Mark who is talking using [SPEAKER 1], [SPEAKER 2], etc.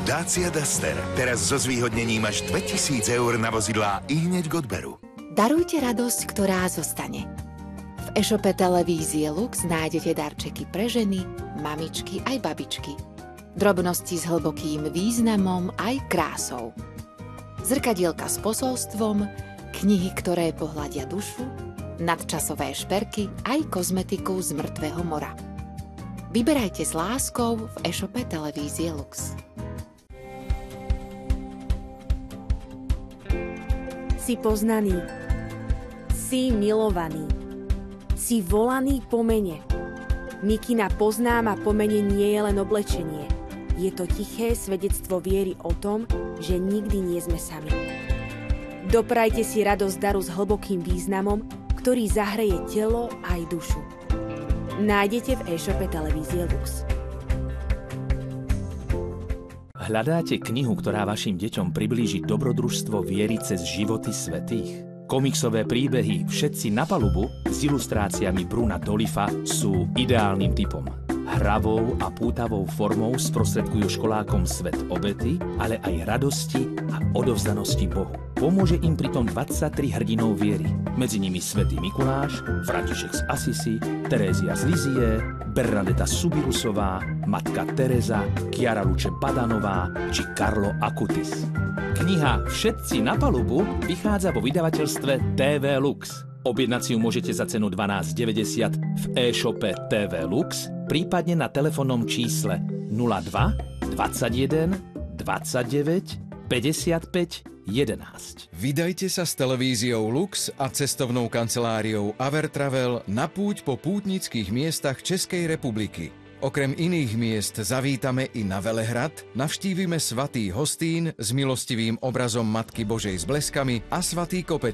[SPEAKER 1] Dacia Duster. Teraz so zvýhodnením až 2000 eur na vozidlá ihneď k odberu.
[SPEAKER 2] Darujte radosť, ktorá zostane. V e-shope Televízie Lux nájdete darčeky pre ženy, mamičky aj babičky. Drobnosti s hlbokým významom aj krásou. Zrkadielka s posolstvom, knihy, ktoré pohľadia dušu, nadčasové šperky aj kozmetiku z mŕtvého mora. Vyberajte s láskou v e-shope Televízie Lux.
[SPEAKER 3] Si poznaný, si milovaný, si volaný po mene. Mikina poznám a po mene nie je len oblečenie. Je to tiché svedectvo viery o tom, že nikdy nie sme sami. Doprajte si radosť daru s hlbokým významom, ktorý zahreje telo aj dušu. Nájdete v e-shope Televízie Lux.
[SPEAKER 4] Hľadáte knihu, ktorá vašim deťom priblíži dobrodružstvo viery cez životy svätých? Komiksové príbehy Všetci na palubu s ilustráciami Bruna Dolifa sú ideálnym typom. Hravou a pútavou formou sprostredkujú školákom svet obety, ale aj radosti a odovzdanosti Bohu. Pomôže im pritom 23 hrdinov viery. Medzi nimi svätý Mikuláš, František z Asisi, Terézia z Lizie, Bernadeta Subirusová, matka Teresa, Chiara Luce Padanová či Karlo Acutis. Kniha Všetci na palubu vychádza vo vydavateľstve TV Lux. Objednať si ju môžete za cenu 12,90 v e-shope TV Lux, prípadne na telefónnom čísle 02 21 29 55 11.
[SPEAKER 5] Vydajte sa s televíziou Lux a cestovnou kanceláriou Avertravel na púť po pútnických miestach Českej republiky. Okrem iných miest zavítame i na Velehrad, navštívime svätý Hostín s milostivým obrazom Matky Božej s bleskami a svätý Kopec